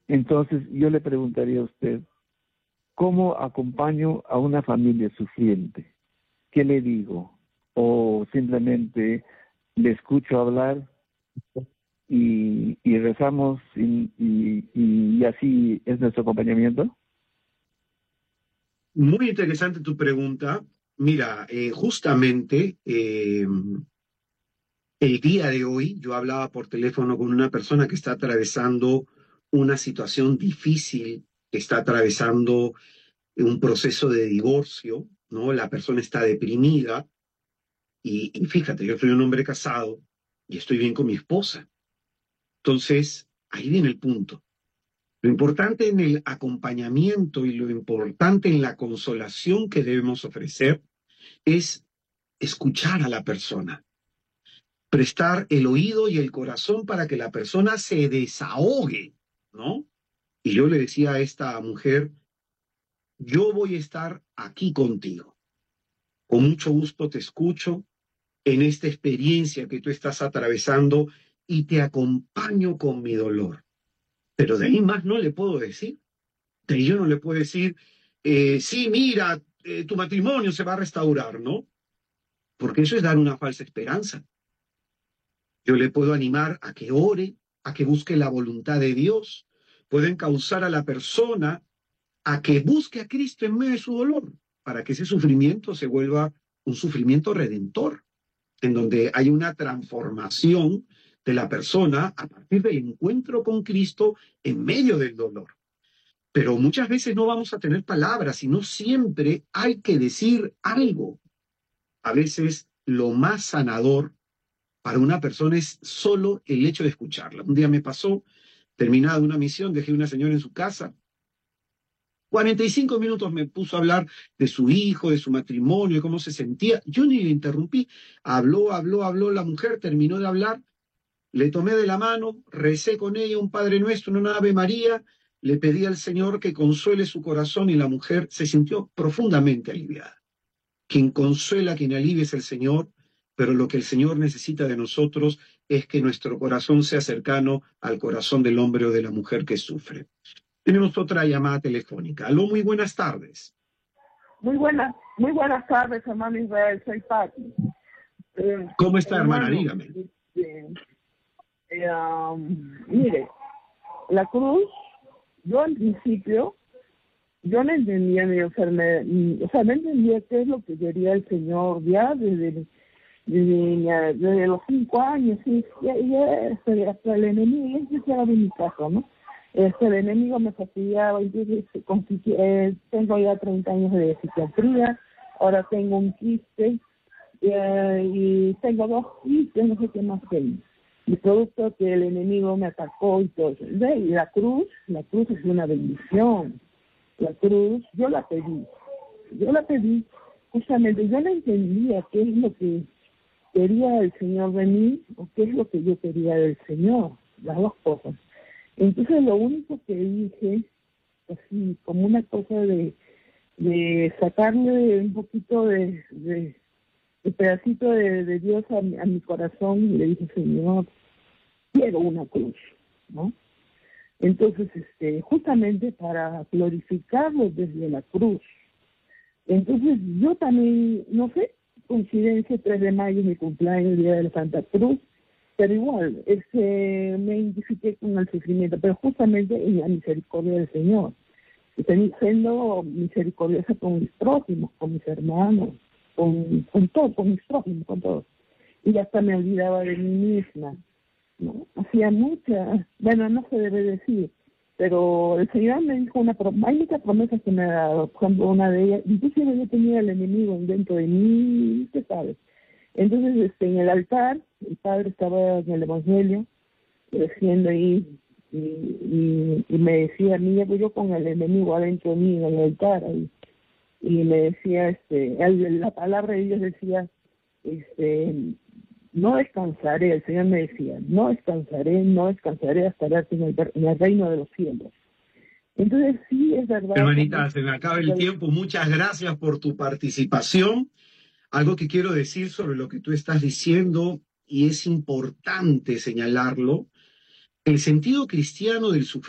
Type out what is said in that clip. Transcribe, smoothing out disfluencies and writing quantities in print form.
Entonces yo le preguntaría a usted, ¿cómo acompaño a una familia sufriente? ¿Qué le digo? ¿O simplemente le escucho hablar y rezamos y así es nuestro acompañamiento? Muy interesante tu pregunta. Mira, justamente el día de hoy yo hablaba por teléfono con una persona que está atravesando una situación difícil, que está atravesando un proceso de divorcio, ¿no? La persona está deprimida y fíjate, yo soy un hombre casado y estoy bien con mi esposa. Entonces, ahí viene el punto. Lo importante en el acompañamiento y lo importante en la consolación que debemos ofrecer es escuchar a la persona, prestar el oído y el corazón para que la persona se desahogue, ¿no? Y yo le decía a esta mujer, yo voy a estar aquí contigo. Con mucho gusto te escucho en esta experiencia que tú estás atravesando y te acompaño con mi dolor. Pero de ahí más no le puedo decir. De ahí yo no le puedo decir, sí, mira, tu matrimonio se va a restaurar, ¿no? Porque eso es dar una falsa esperanza. Yo le puedo animar a que ore, a que busque la voluntad de Dios. Puedo encauzar a la persona a que busque a Cristo en medio de su dolor, para que ese sufrimiento se vuelva un sufrimiento redentor, en donde hay una transformación de la persona a partir del encuentro con Cristo en medio del dolor. Pero muchas veces no vamos a tener palabras y no siempre hay que decir algo. A veces lo más sanador para una persona es solo el hecho de escucharla. Un día me pasó, terminada una misión, dejé a una señora en su casa. 45 minutos me puso a hablar de su hijo, de su matrimonio, de cómo se sentía. Yo ni le interrumpí. Habló. La mujer terminó de hablar. Le tomé de la mano, recé con ella un Padre Nuestro, una Ave María. Le pedí al Señor que consuele su corazón y la mujer se sintió profundamente aliviada. Quien consuela, quien alivia es el Señor, pero lo que el Señor necesita de nosotros es que nuestro corazón sea cercano al corazón del hombre o de la mujer que sufre. Tenemos otra llamada telefónica. Aló, muy buenas tardes. Muy buenas tardes, hermano Israel, soy Pati. ¿Cómo está, hermana? Hermano, Dígame. mire, la cruz, yo al principio, yo no entendía mi enfermedad, o sea, no entendía qué es lo que quería el Señor ya desde los 5 años, y hasta el enemigo, ya se de mi casa, ¿no? El enemigo me fastidiaba, entonces tengo ya 30 años de psiquiatría, ahora tengo un quiste, y tengo 2 quistes, no sé qué más tengo. Y producto que el enemigo me atacó y todo eso. Y la cruz es una bendición. La cruz, yo la pedí, justamente, yo no entendía qué es lo que quería el Señor de mí o qué es lo que yo quería del Señor, las dos cosas. Entonces lo único que dije, así como una cosa de sacarle un poquito de pedacito de Dios a mi corazón, y le dije, Señor, quiero una cruz, ¿no? Entonces, justamente para glorificarlo desde la cruz. Entonces, yo también, no sé, coincidencia, 3 de mayo, mi cumpleaños, el día de la Santa Cruz, pero igual, me identifiqué con el sufrimiento, pero justamente en la misericordia del Señor, siendo misericordiosa con mis prójimos, con mis hermanos, con todo, con mis prójimos, con todos. Y hasta me olvidaba de mí misma, ¿no? Hacía muchas, bueno, no se debe decir, pero el Señor me dijo hay muchas promesas que me ha dado, por ejemplo, una de ellas, inclusive yo tenía el enemigo dentro de mí, ¿qué sabes? Entonces, en el altar, el Padre estaba en el Evangelio, creciendo ahí, y me decía, mira, yo con el enemigo adentro de mí, en el altar, ahí, y me decía, la palabra de Dios decía, no descansaré, el Señor me decía, no descansaré hasta darte en el reino de los cielos. Entonces sí, es verdad. Hermanita, se me acaba el tiempo. Muchas gracias por tu participación. Algo que quiero decir sobre lo que tú estás diciendo, y es importante señalarlo, el sentido cristiano del sufrimiento